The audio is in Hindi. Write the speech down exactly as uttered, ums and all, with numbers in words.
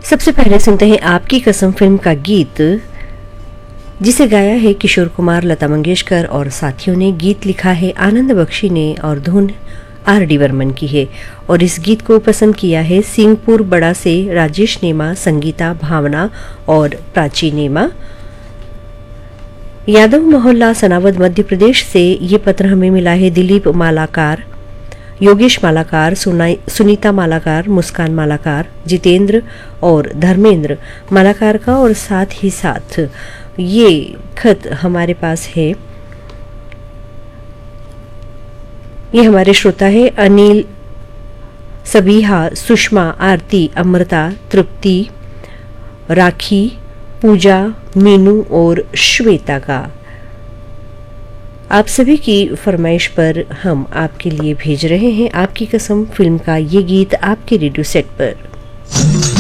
सबसे पहले सुनते हैं आपकी कसम फिल्म का गीत, जिसे गाया है किशोर कुमार, लता मंगेशकर और साथियों ने। गीत लिखा है आनंद बख्शी ने और धुन आर डी वर्मन की है। और इस गीत को पसंद किया है सिंहपुर बड़ा से राजेश नेमा, संगीता, भावना और प्राची नेमा। यादव मोहल्ला, सनावद, मध्य प्रदेश से ये पत्र हमें मिला है दिलीप मालाकार, योगेश मालाकार, सुनीता मालाकार, मुस्कान मालाकार, जितेंद्र और धर्मेंद्र मालाकार का। और साथ ही साथ ये खत हमारे पास है, ये हमारे श्रोता है अनिल, सबीहा, सुषमा, आरती, अमृता, तृप्ति, राखी, पूजा, मीनू और श्वेता का। आप सभी की फरमाइश पर हम आपके लिए भेज रहे हैं आपकी कसम फिल्म का ये गीत आपके रेडियो सेट पर।